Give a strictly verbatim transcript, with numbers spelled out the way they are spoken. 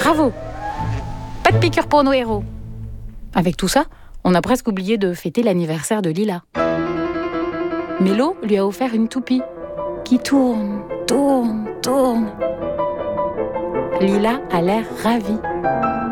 Bravo! Pas de piqûre pour nos héros. Avec tout ça, on a presque oublié de fêter l'anniversaire de Lila. Mélo lui a offert une toupie qui tourne, tourne, tourne. Lila a l'air ravie.